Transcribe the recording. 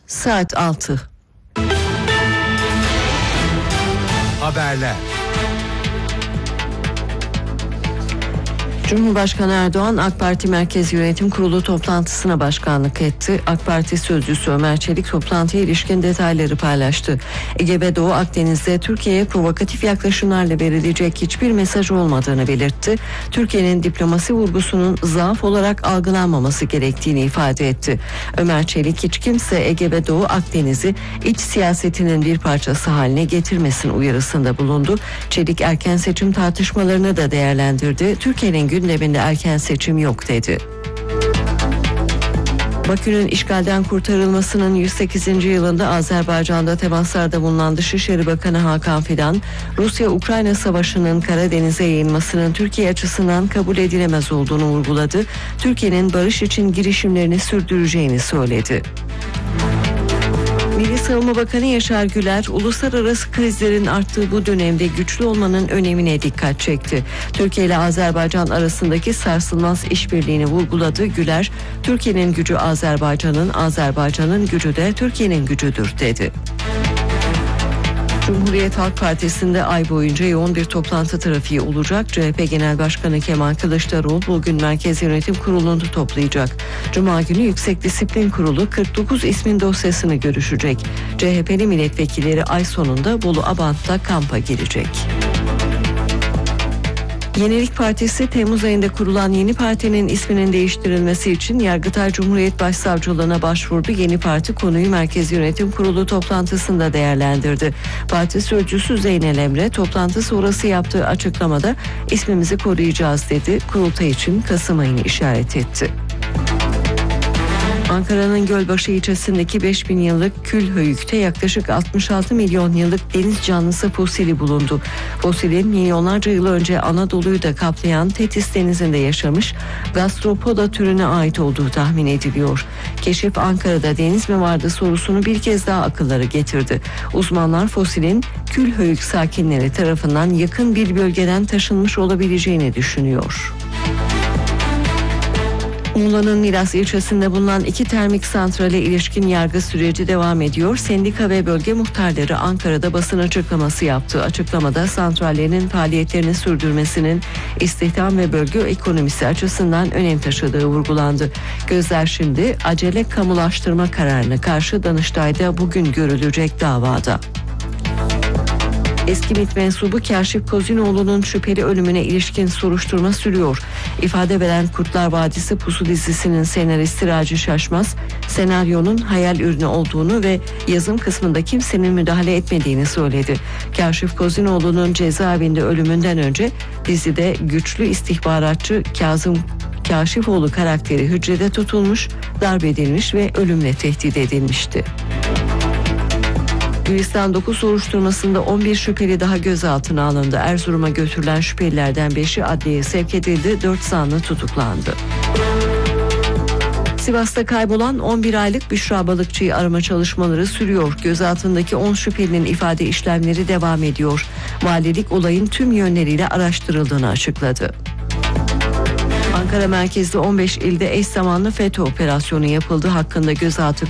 Saat 6. Haberler. Cumhurbaşkanı Erdoğan AK Parti Merkez Yönetim Kurulu toplantısına başkanlık etti. AK Parti sözcüsü Ömer Çelik toplantıya ilişkin detayları paylaştı. Ege ve Doğu Akdeniz'de Türkiye'ye provokatif yaklaşımlarla verilecek hiçbir mesaj olmadığını belirtti. Türkiye'nin diplomasi vurgusunun zaaf olarak algılanmaması gerektiğini ifade etti. Ömer Çelik hiç kimse Ege ve Doğu Akdeniz'i iç siyasetinin bir parçası haline getirmesin uyarısında bulundu. Çelik erken seçim tartışmalarını da değerlendirdi. Türkiye'nin gündeminde erken seçim yok dedi. Bakü'nün işgalden kurtarılmasının 108. yılında Azerbaycan'da temaslarda bulunan Dışişleri Bakanı Hakan Fidan, Rusya-Ukrayna savaşının Karadeniz'e yayılmasının Türkiye açısından kabul edilemez olduğunu vurguladı. Türkiye'nin barış için girişimlerini sürdüreceğini söyledi. Milli Savunma Bakanı Yaşar Güler, uluslararası krizlerin arttığı bu dönemde güçlü olmanın önemine dikkat çekti. Türkiye ile Azerbaycan arasındaki sarsılmaz işbirliğini vurguladı. Güler, Türkiye'nin gücü Azerbaycan'ın, Azerbaycan'ın gücü de Türkiye'nin gücüdür dedi. Cumhuriyet Halk Partisi'nde ay boyunca yoğun bir toplantı trafiği olacak. CHP Genel Başkanı Kemal Kılıçdaroğlu bugün Merkez Yönetim Kurulu'nu toplayacak. Cuma günü Yüksek Disiplin Kurulu 49 ismin dosyasını görüşecek. CHP'li milletvekilleri ay sonunda Bolu Abant'ta kampa girecek. Yenilik Partisi Temmuz ayında kurulan yeni partinin isminin değiştirilmesi için Yargıtay Cumhuriyet Başsavcılığına başvurdu. Yeni parti konuyu Merkez Yönetim Kurulu toplantısında değerlendirdi. Parti sözcüsü Zeynel Emre toplantı sonrası yaptığı açıklamada ismimizi koruyacağız dedi. Kurultay için Kasım ayını işaret etti. Ankara'nın Gölbaşı ilçesindeki 5000 yıllık Külhöyük'te yaklaşık 66 milyon yıllık deniz canlısı fosili bulundu. Fosilin milyonlarca yıl önce Anadolu'yu da kaplayan Tetis denizinde yaşamış Gastropoda türüne ait olduğu tahmin ediliyor. Keşif Ankara'da deniz mi vardı sorusunu bir kez daha akıllara getirdi. Uzmanlar fosilin Külhöyük sakinleri tarafından yakın bir bölgeden taşınmış olabileceğini düşünüyor. Muğla'nın Milas ilçesinde bulunan 2 termik santrale ilişkin yargı süreci devam ediyor. Sendika ve bölge muhtarları Ankara'da basın açıklaması yaptı. Açıklamada santrallerin faaliyetlerini sürdürmesinin istihdam ve bölge ekonomisi açısından önem taşıdığı vurgulandı. Gözler şimdi acele kamulaştırma kararına karşı Danıştay'da bugün görülecek davada. Eski MİT mensubu Kaşif Kozinoğlu'nun şüpheli ölümüne ilişkin soruşturma sürüyor. İfade veren Kurtlar Vadisi Pusu dizisinin senaristi Raci Şaşmaz, senaryonun hayal ürünü olduğunu ve yazım kısmında kimsenin müdahale etmediğini söyledi. Kaşif Kozinoğlu'nun cezaevinde ölümünden önce dizide güçlü istihbaratçı Kazım Kaşifoğlu karakteri hücrede tutulmuş, darp edilmiş ve ölümle tehdit edilmişti. Gülistan 9 soruşturmasında 11 şüpheli daha gözaltına alındı. Erzurum'a götürülen şüphelilerden 5'i adliyeye sevk edildi, 4 zanlı tutuklandı. Sivas'ta kaybolan 11 aylık Büşra Balıkçı'yı arama çalışmaları sürüyor. Gözaltındaki 10 şüphelinin ifade işlemleri devam ediyor. Valilik olayın tüm yönleriyle araştırıldığını açıkladı. Ankara merkezli 15 ilde eş zamanlı FETÖ operasyonu yapıldı. Hakkında gözaltı